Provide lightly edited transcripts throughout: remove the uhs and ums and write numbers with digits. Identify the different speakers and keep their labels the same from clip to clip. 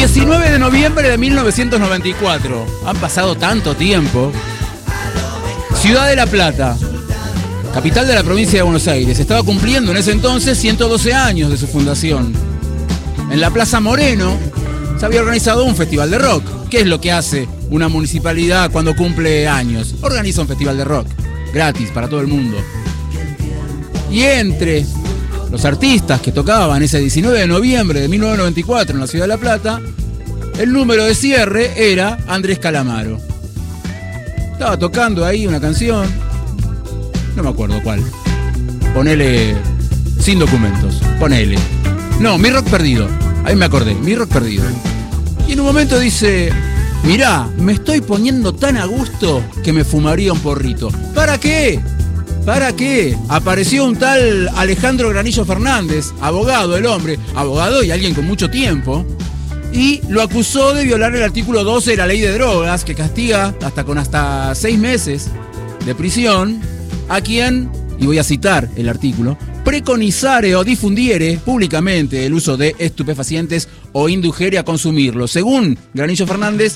Speaker 1: 19 de noviembre de 1994. Han pasado tanto tiempo. Ciudad de La Plata, capital de la provincia de Buenos Aires. Estaba cumpliendo en ese entonces 112 años de su fundación. En la Plaza Moreno se había organizado un festival de rock. ¿Qué es lo que hace una municipalidad cuando cumple años? Organiza un festival de rock, gratis para todo el mundo. Y entre los artistas que tocaban ese 19 de noviembre de 1994 en la Ciudad de La Plata, el número de cierre era Andrés Calamaro. Estaba tocando ahí una canción, no me acuerdo cuál. Ponele Sin Documentos, ponele. No, Mi Rock Perdido, ahí me acordé, Mi Rock Perdido. Y en un momento dice: mirá, me estoy poniendo tan a gusto que me fumaría un porrito. ¿Para qué? ¿Para qué? Apareció un tal Alejandro Granillo Fernández, abogado el hombre, abogado y alguien con mucho tiempo, y lo acusó de violar el artículo 12 de la Ley de Drogas, que castiga hasta 6 meses de prisión a quien, y voy a citar el artículo, preconizare o difundiere públicamente el uso de estupefacientes o indujere a consumirlo. Según Granillo Fernández,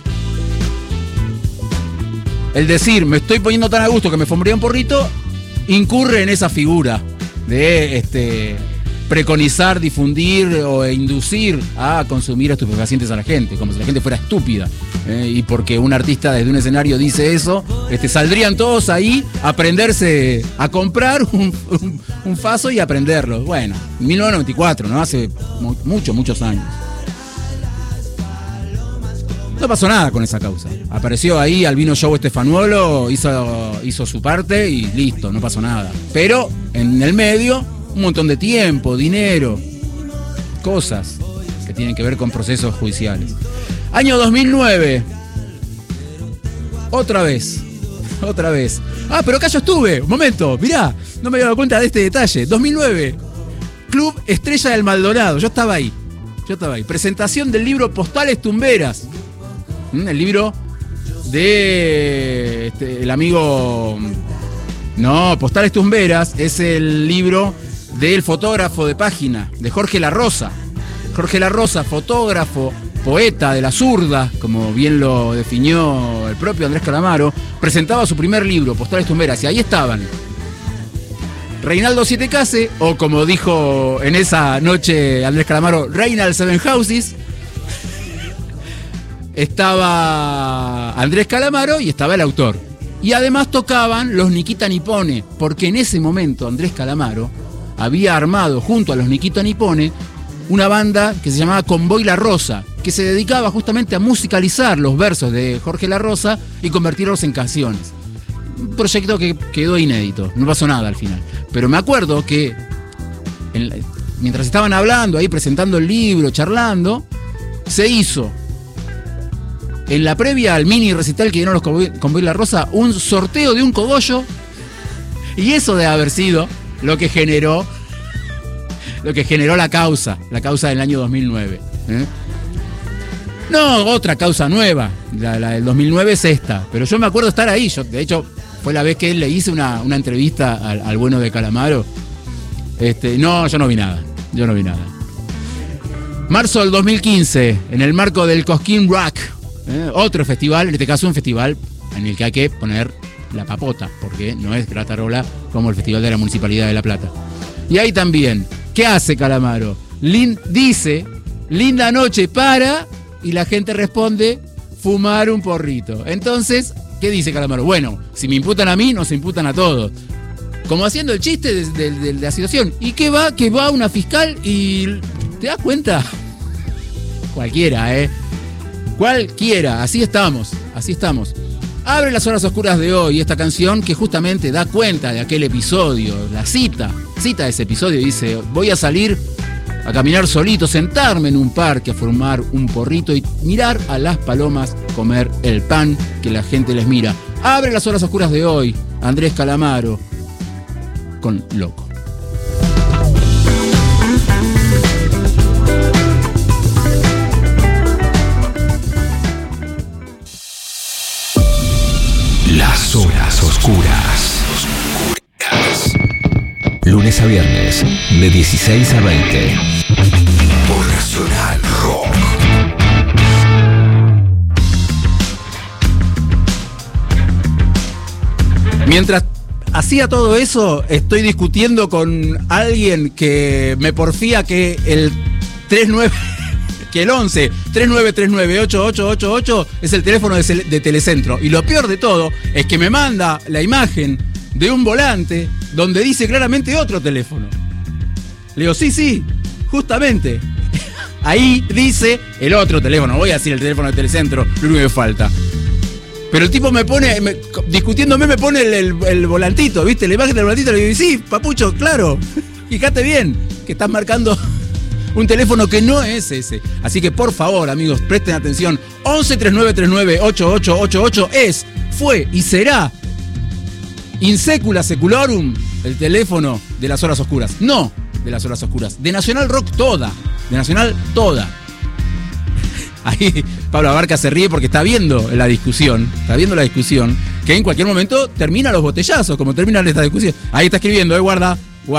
Speaker 1: el decir me estoy poniendo tan a gusto que me fumaría un porrito incurre en esa figura de preconizar, difundir o inducir a consumir estupefacientes a la gente, como si la gente fuera estúpida. Y porque un artista desde un escenario dice eso, saldrían todos ahí a prenderse, a comprar un faso y a prenderlo. Bueno, 1994, ¿no? Hace muchos años. No pasó nada con esa causa. Apareció ahí Albino Joe Stefanuolo, hizo su parte y listo, no pasó nada. Pero en el medio, un montón de tiempo, dinero, cosas que tienen que ver con procesos judiciales. Año 2009. Otra vez. Ah, pero acá yo estuve. Un momento, mirá, no me había dado cuenta de este detalle. 2009. Club Estrella del Maldonado. Yo estaba ahí. Presentación del libro Postales Tumberas. El libro de el amigo... No, Postales Tumberas es el libro del fotógrafo de página, de Jorge La Rosa. Jorge La Rosa, fotógrafo, poeta de la zurda, como bien lo definió el propio Andrés Calamaro, presentaba su primer libro, Postales Tumberas, y ahí estaban Reinaldo Siete Case, o como dijo en esa noche Andrés Calamaro, Reinald Seven Houses. Estaba Andrés Calamaro y estaba el autor. Y además tocaban los Nikita Nippone, porque en ese momento Andrés Calamaro había armado junto a los Nikita Nippone una banda que se llamaba Convoy La Rosa, que se dedicaba justamente a musicalizar los versos de Jorge La Rosa y convertirlos en canciones. Un proyecto que quedó inédito, no pasó nada al final. Pero me acuerdo que mientras estaban hablando ahí, presentando el libro, charlando, se hizo en la previa al mini recital que dieron los Convoy La Rosa un sorteo de un cogollo, y eso debe haber sido lo que generó la causa del año 2009. No, otra causa nueva, la del 2009 es esta, pero yo me acuerdo estar ahí. Yo, de hecho, fue la vez que le hice una entrevista al bueno de Calamaro. No, yo no vi nada. Marzo del 2015, en el marco del Cosquín Rock, otro festival, en este caso un festival en el que hay que poner la papota, porque no es gratarola como el Festival de la Municipalidad de La Plata. Y ahí también, ¿qué hace Calamaro? Dice, linda noche para, y la gente responde, fumar un porrito. Entonces, ¿qué dice Calamaro? Bueno, si me imputan a mí, nos imputan a todos. Como haciendo el chiste de la situación. ¿Y qué va? Que va una fiscal y... ¿Te das cuenta? Cualquiera, Cualquiera, así estamos. Abre las horas oscuras de hoy esta canción que justamente da cuenta de aquel episodio, la cita ese episodio, dice: voy a salir a caminar solito, sentarme en un parque a fumar un porrito y mirar a las palomas comer el pan que la gente les mira. Abre las horas oscuras de hoy, Andrés Calamaro con Loco.
Speaker 2: Las horas oscuras. Lunes a viernes, de 16 a 20. Por Nacional Rock.
Speaker 1: Mientras hacía todo eso, estoy discutiendo con alguien que me porfía que el 11 3939 8888 es el teléfono de Telecentro. Y lo peor de todo es que me manda la imagen de un volante donde dice claramente otro teléfono. Le digo, sí, justamente. Ahí dice el otro teléfono. Voy a decir el teléfono de Telecentro, lo único que falta. Pero el tipo discutiéndome me pone el volantito, ¿viste? La imagen del volantito, le digo, sí, papucho, claro. Fíjate bien que estás marcando un teléfono que no es ese. Así que por favor, amigos, presten atención. 11 3939 8888 fue y será in secula seculorum el teléfono de las horas oscuras. No de las horas oscuras, de Nacional Rock toda. De Nacional toda. Ahí Pablo Abarca se ríe porque está viendo la discusión, que en cualquier momento termina los botellazos, como terminan esta discusión. Ahí está escribiendo, guarda.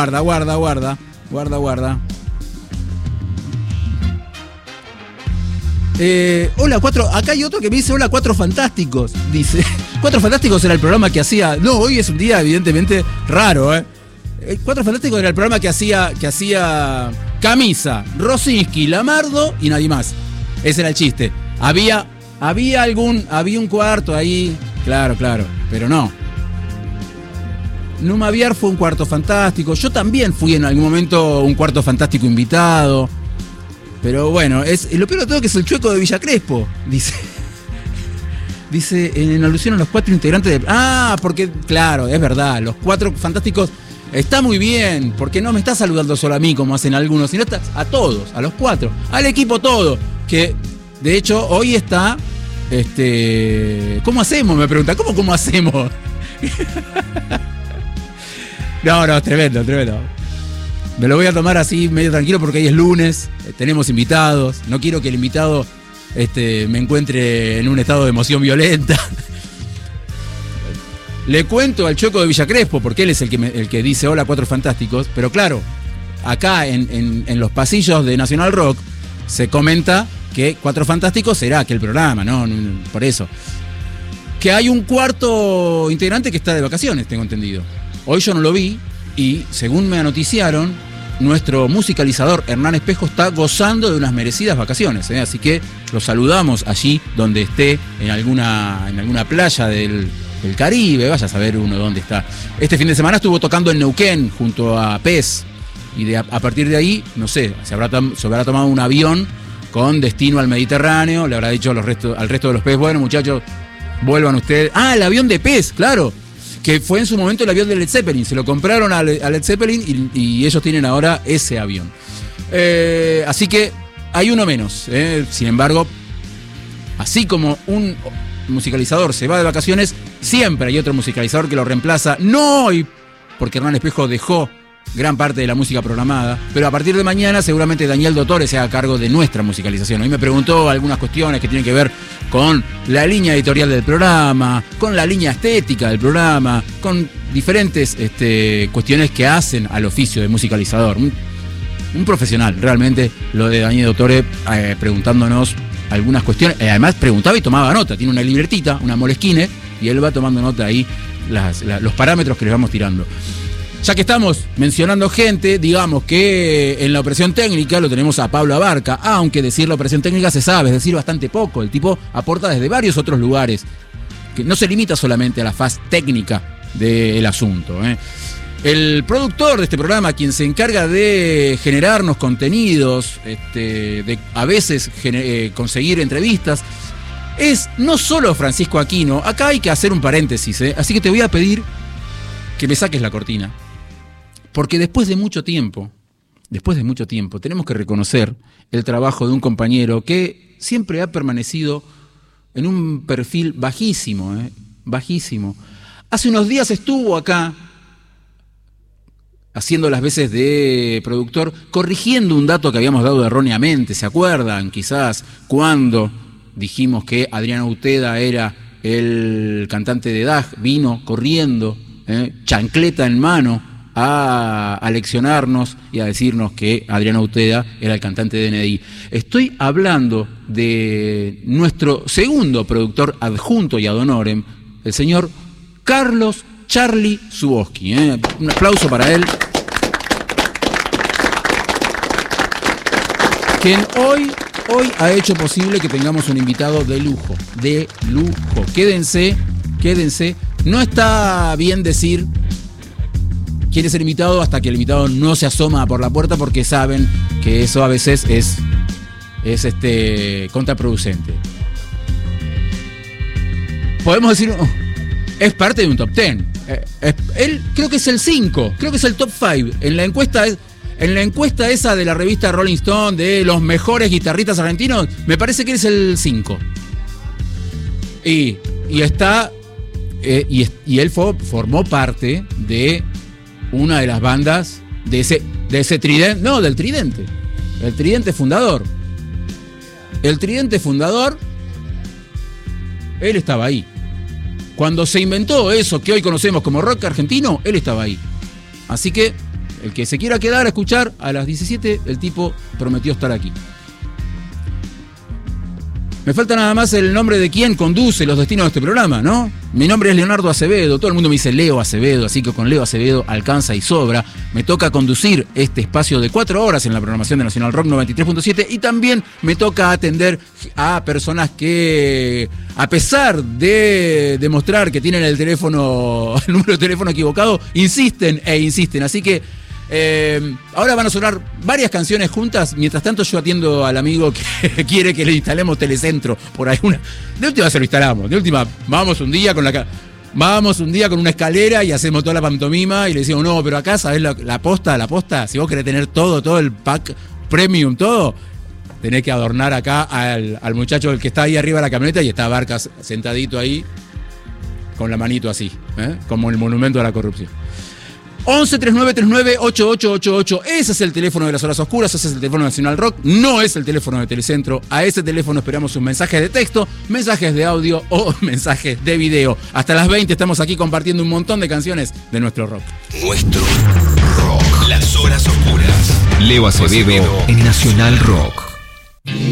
Speaker 1: Hola, acá hay otro que me dice, hola, Cuatro Fantásticos. Dice, Cuatro Fantásticos era el programa que hacía. No, hoy es un día evidentemente raro, Cuatro Fantásticos era el programa que hacía Camisa, Rosinski, Lamardo y nadie más. Ese era el chiste. Había un cuarto ahí, claro, pero no. Numa Viar fue un cuarto fantástico. Yo también fui en algún momento un cuarto fantástico invitado. Pero bueno, lo peor de todo que es el chueco de Villa Crespo, dice. Dice, en alusión a los 4 integrantes de... Ah, porque, claro, es verdad, los 4 fantásticos está muy bien, porque no me está saludando solo a mí como hacen algunos, sino a todos, a los 4, al equipo todo, que de hecho hoy está... ¿Cómo hacemos? Me pregunta, ¿cómo hacemos? No, tremendo. Me lo voy a tomar así medio tranquilo porque hoy es lunes, tenemos invitados, no quiero que el invitado me encuentre en un estado de emoción violenta. Le cuento al Chueco de Villa Crespo, porque él es el que dice hola, Cuatro Fantásticos, pero claro, acá en los pasillos de Nacional Rock se comenta que Cuatro Fantásticos será aquel programa, ¿no? Por eso. Que hay un cuarto integrante que está de vacaciones, tengo entendido. Hoy yo no lo vi y, según me noticiaron, nuestro musicalizador Hernán Espejo está gozando de unas merecidas vacaciones, así que lo saludamos allí donde esté, en alguna playa del Caribe, vaya a saber uno dónde está. Este fin de semana estuvo tocando en Neuquén junto a Pez y a partir de ahí, no sé, se habrá tomado un avión con destino al Mediterráneo, le habrá dicho al resto de los Pez, bueno muchachos, vuelvan ustedes. Ah, el avión de Pez, claro, que fue en su momento el avión de Led Zeppelin, se lo compraron a Led Zeppelin y ellos tienen ahora ese avión. Así que hay uno menos, sin embargo, así como un musicalizador se va de vacaciones, siempre hay otro musicalizador que lo reemplaza, no hoy, porque Hernán Espejo dejó gran parte de la música programada, pero a partir de mañana seguramente Daniel Dottore se haga cargo de nuestra musicalización. Hoy me preguntó algunas cuestiones que tienen que ver con la línea editorial del programa, con la línea estética del programa, con diferentes cuestiones que hacen al oficio de musicalizador. Un profesional, realmente, lo de Daniel Dottore, preguntándonos algunas cuestiones. Además preguntaba y tomaba nota, tiene una libretita, una Moleskine, y él va tomando nota ahí los parámetros que les vamos tirando. Ya que estamos mencionando gente, digamos que en la operación técnica lo tenemos a Pablo Abarca, aunque decir la operación técnica se sabe, es decir, bastante poco. El tipo aporta desde varios otros lugares, que no se limita solamente a la faz técnica del asunto. El productor de este programa, quien se encarga de generarnos contenidos, de a veces conseguir entrevistas, es no solo Francisco Aquino. Acá hay que hacer un paréntesis, así que te voy a pedir que me saques la cortina. Porque después de mucho tiempo, tenemos que reconocer el trabajo de un compañero que siempre ha permanecido en un perfil bajísimo, bajísimo. Hace unos días estuvo acá, haciendo las veces de productor, corrigiendo un dato que habíamos dado erróneamente, ¿se acuerdan? Quizás cuando dijimos que Adrián Auteda era el cantante de DAG, vino corriendo, chancleta en mano, a leccionarnos y a decirnos que Adrián Auteda era el cantante de NDI. Estoy hablando de nuestro segundo productor adjunto y ad honorem, el señor Carlos Charlie Zuboski. Un aplauso para él. Quien hoy ha hecho posible que tengamos un invitado de lujo. De lujo. Quédense. No está bien decir quién es el invitado hasta que el invitado no se asoma por la puerta, porque saben que eso a veces es contraproducente. Podemos decir, es parte de un top 10. Él creo que es el 5, creo que es el top 5. En la encuesta esa de la revista Rolling Stone de los mejores guitarristas argentinos, me parece que él es el 5. Y está y él formó parte de una de las bandas de ese tridente, no, del tridente. El tridente fundador. El tridente fundador, él estaba ahí. Cuando se inventó eso que hoy conocemos como rock argentino, él estaba ahí. Así que el que se quiera quedar a escuchar, a las 17 el tipo prometió estar aquí. Me falta nada más el nombre de quien conduce los destinos de este programa, ¿no? Mi nombre es Leonardo Acevedo, todo el mundo me dice Leo Acevedo, así que con Leo Acevedo alcanza y sobra. Me toca conducir este espacio de 4 horas en la programación de Nacional Rock 93.7 y también me toca atender a personas que, a pesar de demostrar que tienen el número de teléfono equivocado, insisten. Así que ahora van a sonar varias canciones juntas. Mientras tanto yo atiendo al amigo que quiere que le instalemos Telecentro por alguna. De última se lo instalamos. De última vamos un día con una escalera y hacemos toda la pantomima y le decimos, no, pero acá sabés la posta, si vos querés tener todo el pack premium, todo, tenés que adornar acá al muchacho el que está ahí arriba de la camioneta y está Barcas sentadito ahí con la manito así, como el monumento a la corrupción. 11-3939-8888. Ese es el teléfono de las horas oscuras, ese es el teléfono de Nacional Rock, no es el teléfono de Telecentro. A ese teléfono esperamos sus mensajes de texto, mensajes de audio o mensajes de video. Hasta las 20 estamos aquí compartiendo un montón de canciones de nuestro rock.
Speaker 2: Nuestro rock. Las horas oscuras. Leo Acevedo en Nacional Rock.